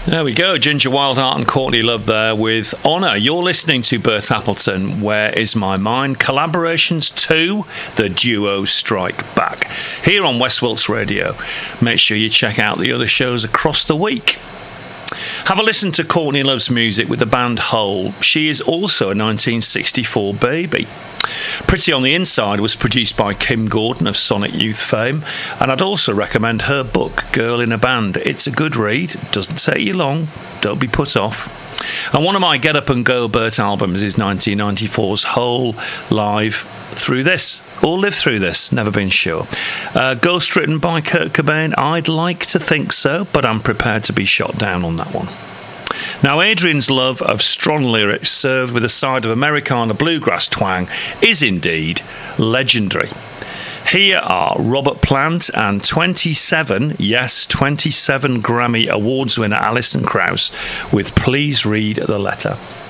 There we go, Ginger Wildheart and Courtney Love there with Honour. You're listening to Bert Appleton, Where Is My Mind? Collaborations 2, the duo strike back. Here on West Wilts Radio. Make sure you check out the other shows across the week. Have a listen to Courtney Love's music with the band Hole. She is also a 1964 baby. Pretty on the Inside was produced by Kim Gordon of Sonic Youth fame, and I'd also recommend her book, Girl in a Band. It's a good read, doesn't take you long, don't be put off. And one of my Get Up and Go Bert albums is 1994's Hole Live Through This, or Live Through This, never been sure. Ghost written by Kurt Cobain, I'd like to think so, but I'm prepared to be shot down on that one. Now, Adrian's love of strong lyrics served with a side of Americana bluegrass twang is indeed legendary. Here are Robert Plant and 27 Grammy Awards winner Alison Krauss with Please Read the Letter.